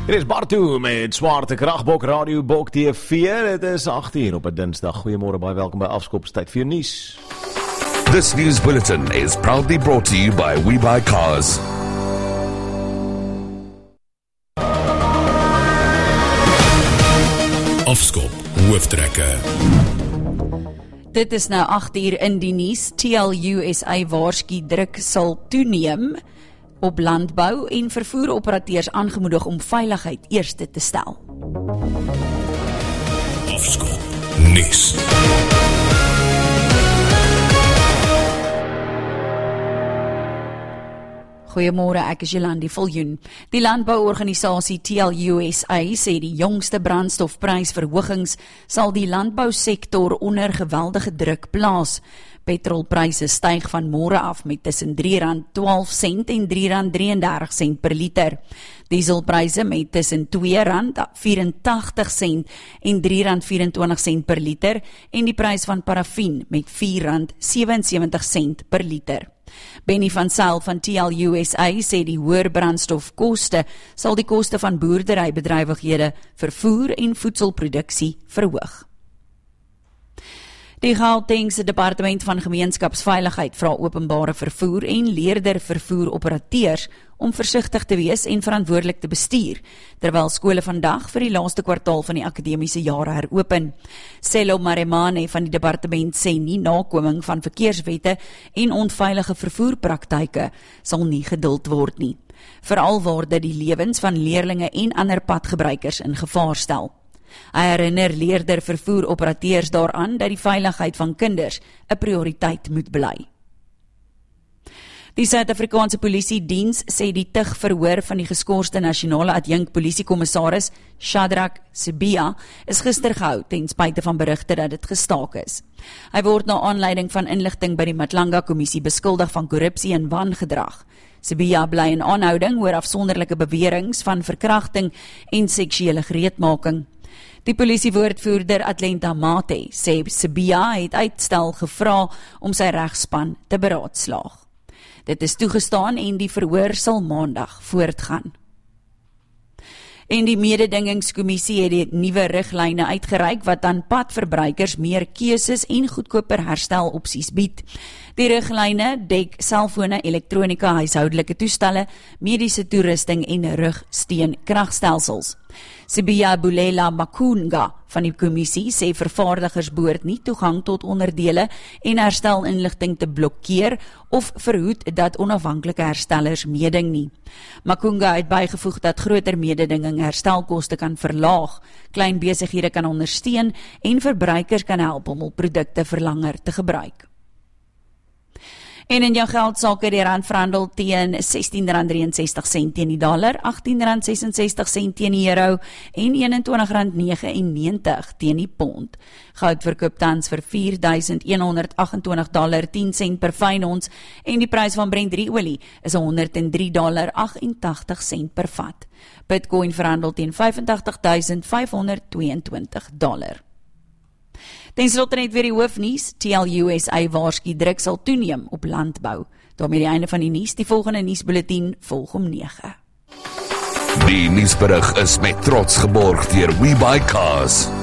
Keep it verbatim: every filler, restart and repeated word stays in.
Dit is Bartu met Swarte Kragbok Radio Bok T V. Het is agt uur op 'n Dinsdag. Goeiemôre, baie welkom by Afskopstyd vir nuus. This news bulletin is proudly brought to you by WeBuyCars. Afskop hooftrekke. Dit is nou agt uur in die nuus. T L U S A waarsku druk sal toeneem op landbou en vervoeroperateurs aangemoedig om veiligheid eerste te stel. Afskop nuus. Goeiemôre, ek is Jolandi Viljoen. Die landbouorganisasie T L U S A sê die jongste brandstofprysverhogings sal die landbousektor onder geweldige druk plaas. Petrolpryse styg van môre af met tussen drie rand twaalf sent en drie rand drie en dertig sent per liter. Dieselpryse met tussen twee rand vyf en tagtig sent en drie rand vyf en twintig sent per liter en die prys van parafin met vier rand sewe en sewentig sent per liter. Benny van Sail van T L U S A sê die hoër brandstofkoste sal die koste van boerderybedrywighede, vervoer en voedselproduksie verhoog. Die Gautengse Departement van Gemeenskapsveiligheid vra openbare vervoer en leerder vervoeroperateurs om versigtig te wees en verantwoordelik te bestuur, terwyl skole vandag vir die laaste kwartaal van die akademiese jaar heropen. Sello Maremane van die departement sê nie nakoming van verkeerswette en onveilige vervoerpraktyke sal nie geduld word nie, veral waar dit die lewens van leerlinge en ander padgebruikers in gevaar stel. Hy herinner leerder vervoeroperateurs daaraan dat die veiligheid van kinders 'n prioriteit moet bly. Die Suid-Afrikaanse Polisie-diens sê die tug verhoor van die geskorste nasionale adjunk polisiekommissaris Shadrack Sibiya is gister gehou ten spyte van berigte dat dit gestaak is. Hy word na aanleiding van inligting by die Matlanga-kommissie beskuldig van korrupsie en wangedrag. Sibiya bly in aanhouding oor afsonderlike beweringe van verkrachting en seksuele gereedmaking. Die polisiewoordvoerder Atlanta Mate sê Sibiya het uitstel gevra om sy regspan te beraadslaag. Dit is toegestaan en die verhoor sal maandag voortgaan. En die mededingingskommissie het die nuwe riglyne uitgereik wat aan padverbruikers meer keuses en goedkoper herstelopsies bied. Die riglyne dek selfone, elektronika, huishoudelike toestelle, mediese toerusting en rugsteun kragstelsels. Sibiya Bulela Makunga van die kommissie sê vervaardigers behoort nie toegang tot onderdele en herstelinligting te blokkeer of verhoed dat onafhanklike herstellers meeding nie. Makunga het bygevoeg dat groter mededinging herstelkoste kan verlaag, klein besighede kan ondersteun en verbruikers kan help om hul produkte vir langer te gebruik. En in jou geldsake die rand verhandel teen sestien rand ses drie sent teen die dollar, agttien rand ses en sestig sent teen die euro en eenentwintig rand nege en negentig teen die pond. Goud verkoop tans vir vier duisend een honderd agt en twintig dollar tien sent per fyn ons en die prys van Brent drie olie is honderd en drie dollar agt en tagtig sent per vat. Bitcoin verhandel teen vyf en tagtig duisend vyf honderd twee en twintig dollar. Ten slotte net weer die hoofnuus. T L U S A waarsku druk sal toeneem op landbou. Daarmee die einde van die nuus. Die volgende nuusbulletin volg om nege. Die nuusberig is met trots geborg deur WeBuyCars.